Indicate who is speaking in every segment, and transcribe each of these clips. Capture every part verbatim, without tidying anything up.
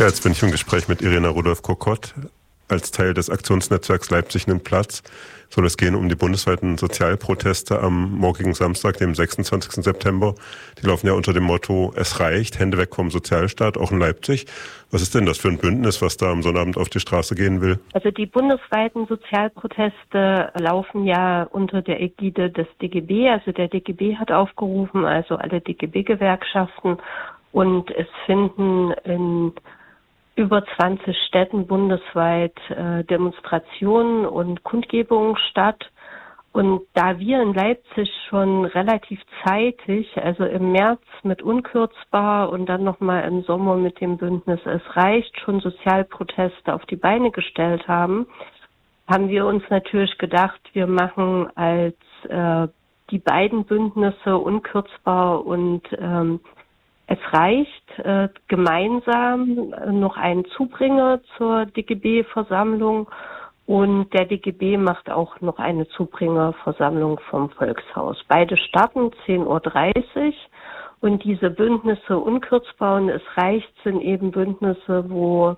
Speaker 1: Ja, jetzt bin ich im Gespräch mit Irena Rudolph-Kokott. Als Teil des Aktionsnetzwerks Leipzig nimmt Platz soll es gehen um die bundesweiten Sozialproteste am morgigen Samstag, dem sechsundzwanzigsten September. Die laufen ja unter dem Motto, es reicht, Hände weg vom Sozialstaat, auch in Leipzig. Was ist denn das für ein Bündnis, was da am Sonnabend auf die Straße gehen will?
Speaker 2: Also die bundesweiten Sozialproteste laufen ja unter der Ägide des D G B. Also der D G B hat aufgerufen, also alle D G B-Gewerkschaften. Und es finden in über zwanzig Städten bundesweit äh, Demonstrationen und Kundgebungen statt. Und da wir in Leipzig schon relativ zeitig, also im März mit Unkürzbar und dann nochmal im Sommer mit dem Bündnis Es reicht, schon Sozialproteste auf die Beine gestellt haben, haben wir uns natürlich gedacht, wir machen als äh, die beiden Bündnisse Unkürzbar und ähm, Es reicht äh, gemeinsam noch einen Zubringer zur D G B-Versammlung und der D G B macht auch noch eine Zubringerversammlung vom Volkshaus. Beide starten zehn Uhr dreißig und diese Bündnisse Unkürzbar und Es reicht sind eben Bündnisse, wo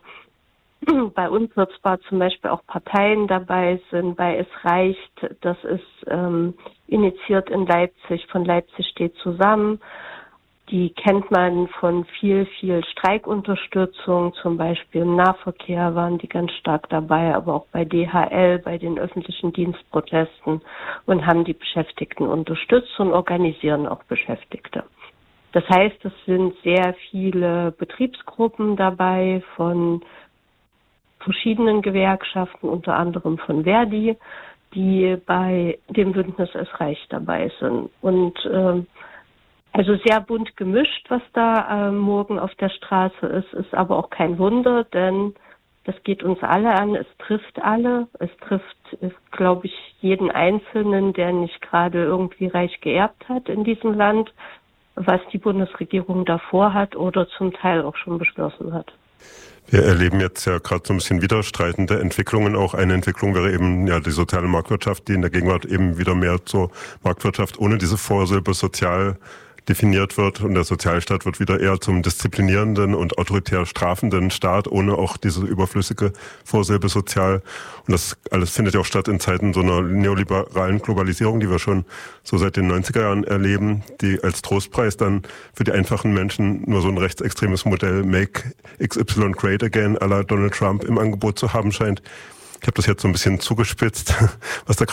Speaker 2: bei Unkürzbar zum Beispiel auch Parteien dabei sind. Bei Es reicht, das ist ähm, initiiert in Leipzig, von Leipzig steht zusammen. Die kennt man von viel, viel Streikunterstützung, zum Beispiel im Nahverkehr waren die ganz stark dabei, aber auch bei D H L, bei den öffentlichen Dienstprotesten und haben die Beschäftigten unterstützt und organisieren auch Beschäftigte. Das heißt, es sind sehr viele Betriebsgruppen dabei von verschiedenen Gewerkschaften, unter anderem von Verdi, die bei dem Bündnis Es reicht dabei sind. Und äh, Also sehr bunt gemischt, was da äh, morgen auf der Straße ist, ist aber auch kein Wunder, denn das geht uns alle an, es trifft alle, es trifft, glaube ich, jeden Einzelnen, der nicht gerade irgendwie reich geerbt hat in diesem Land, was die Bundesregierung davor hat oder zum Teil auch schon beschlossen hat.
Speaker 1: Wir erleben jetzt ja gerade so ein bisschen widerstreitende Entwicklungen. Auch eine Entwicklung wäre eben ja die soziale Marktwirtschaft, die in der Gegenwart eben wieder mehr zur Marktwirtschaft ohne diese Vorsilbe sozial definiert wird und der Sozialstaat wird wieder eher zum disziplinierenden und autoritär strafenden Staat, ohne auch diese überflüssige Vorsilbe sozial. Und das alles findet ja auch statt in Zeiten so einer neoliberalen Globalisierung, die wir schon so seit den neunziger Jahren erleben, die als Trostpreis dann für die einfachen Menschen nur so ein rechtsextremes Modell Make X Y Great Again à la Donald Trump im Angebot zu haben scheint. Ich habe das jetzt so ein bisschen zugespitzt, was da